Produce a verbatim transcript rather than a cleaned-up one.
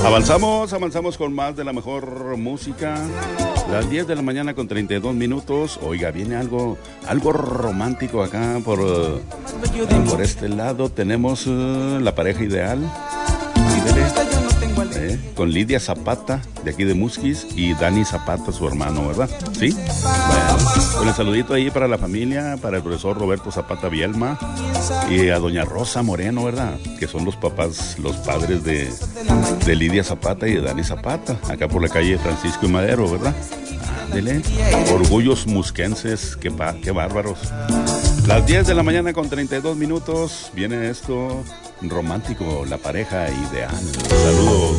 Avanzamos, avanzamos con más de la mejor música. Las diez de la mañana con treinta y dos minutos. Oiga, viene algo, algo romántico acá por, uh, por este lado. Tenemos uh, la pareja ideal. Mídele, eh, con Lidia Zapata, de aquí de Musquis, y Dani Zapata, su hermano, ¿verdad? Sí. Bueno, un saludito ahí para la familia, para el profesor Roberto Zapata Vielma y a doña Rosa Moreno, ¿verdad? Que son los papás, los padres de, de Lidia Zapata y de Dani Zapata, acá por la calle Francisco y Madero, ¿verdad? Ándele. Orgullos musquenses, qué, pa, qué bárbaros. Las diez de la mañana con treinta y dos minutos, viene esto romántico, la pareja ideal. Saludos.